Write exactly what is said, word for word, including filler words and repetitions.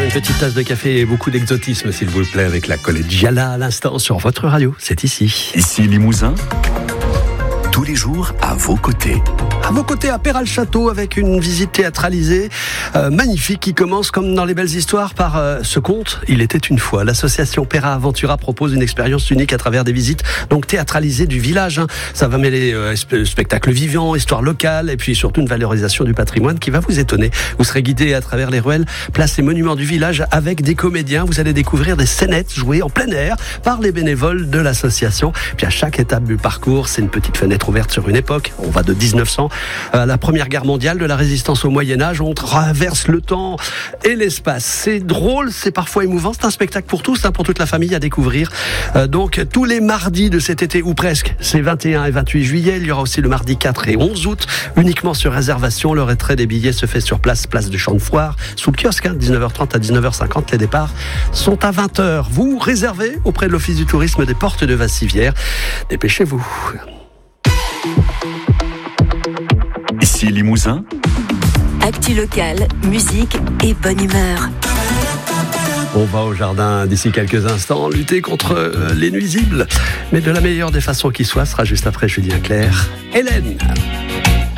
une petite tasse de café et beaucoup d'exotisme, s'il vous plaît, avec la collégiala à l'instant sur votre radio. C'est ici. Ici Limousin, tous les jours à vos côtés. À vos côtés, à Péral-Château, avec une visite théâtralisée euh, magnifique qui commence, comme dans les belles histoires, par euh, ce conte. Il était une fois. L'association Péra Aventura propose une expérience unique à travers des visites donc théâtralisées du village. Hein. Ça va mêler euh, spectacles vivants, histoire locale et puis surtout une valorisation du patrimoine qui va vous étonner. Vous serez guidé à travers les ruelles, places et monuments du village avec des comédiens. Vous allez découvrir des scénettes jouées en plein air par les bénévoles de l'association. Puis à chaque étape du parcours, c'est une petite fenêtre ouverte sur une époque. On va de dix-neuf cents à la Première Guerre mondiale, de la résistance au Moyen-Âge. On traverse le temps et l'espace. C'est drôle, c'est parfois émouvant. C'est un spectacle pour tous, hein, pour toute la famille à découvrir. Euh, donc, tous les mardis de cet été, ou presque, c'est vingt et un et vingt-huit juillet. Il y aura aussi le mardi quatre et onze août, uniquement sur réservation. Le retrait des billets se fait sur place, place du Champ de Foire, sous le kiosque, hein, dix-neuf heures trente à dix-neuf heures cinquante. Les départs sont à vingt heures. Vous réservez auprès de l'Office du tourisme des Portes de Vassivière. Dépêchez-vous. Ici Limousin, actu locale, musique et bonne humeur. On va au jardin d'ici quelques instants, lutter contre les nuisibles. Mais de la meilleure des façons qui soit, sera juste après Julien Clerc. Hélène.